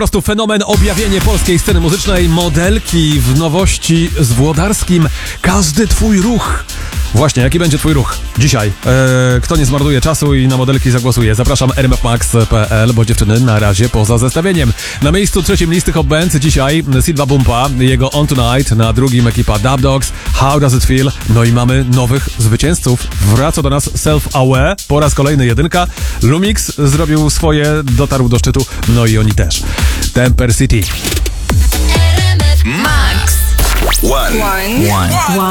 Po prostu fenomen, objawienie polskiej sceny muzycznej, modelki w nowości z Włodarskim. Każdy twój ruch. Właśnie, jaki będzie twój ruch dzisiaj? Kto nie zmarnuje czasu i na modelki zagłosuje? Zapraszam rmfmax.pl, bo dziewczyny na razie poza zestawieniem. Na miejscu trzecim listy Hot Bands dzisiaj Silva Bumpa, jego On Tonight, na drugim ekipa Dub Dogs, How Does It Feel? No i mamy nowych zwycięzców. Wraca do nas Self Aware, po raz kolejny jedynka. Lumix zrobił swoje, dotarł do szczytu, no i oni też. Temper City. Max. One.